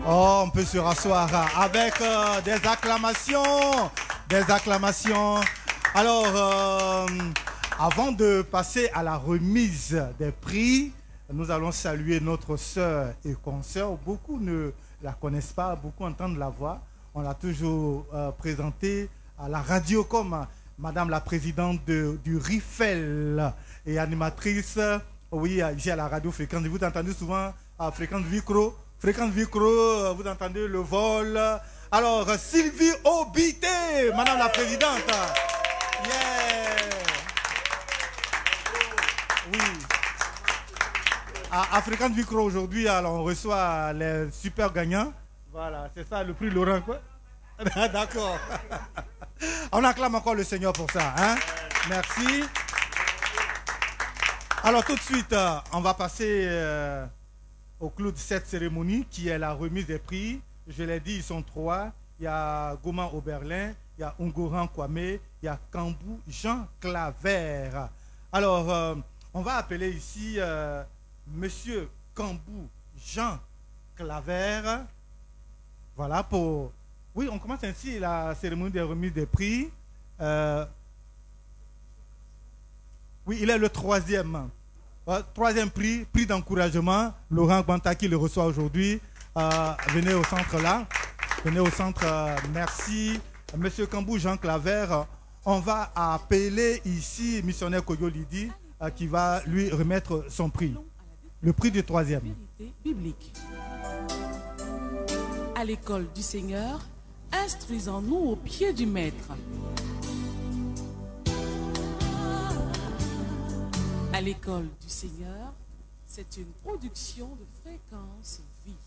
Oh, on peut se rasseoir avec des acclamations. Des acclamations. Alors, avant de passer à la remise des prix, nous allons saluer notre sœur et consoeur. Beaucoup ne la connaissent pas, beaucoup entendent la voix. On l'a toujours présentée à la radio comme Madame la présidente du RIFEL et animatrice, oui, ici à la radio Fréquence. Vous entendez souvent à Fréquence Vicro. Fréquence Vicro, vous entendez le vol. Alors, Sylvie Obité, Madame la présidente. Yeah. Oui. À Fréquence Vicro aujourd'hui, alors on reçoit les super gagnants. Voilà, c'est ça le prix Laurent, quoi. D'accord. On acclame encore le Seigneur pour ça. Hein? Merci. Alors tout de suite, on va passer au clou de cette cérémonie qui est la remise des prix. Je l'ai dit, ils sont trois. Il y a Goman Oberlin, il y a Ungoran Kwame, il y a Kambou Jean Claver. Alors, on va appeler ici Monsieur Kambou Jean Claver. Voilà pour... Oui, on commence ainsi la cérémonie de remise des prix. Oui, il est le troisième. Troisième prix, prix d'encouragement. Laurent Bantaki le reçoit aujourd'hui. Venez au centre là. Venez au centre. Merci. Monsieur Kambou Jean Claver. On va appeler ici missionnaire Koyo Lidi qui va lui remettre son prix. Le prix du troisième. Biblique. À l'école du Seigneur, instruisons-nous au pied du Maître. À l'école du Seigneur, c'est une production de Fréquence Vie.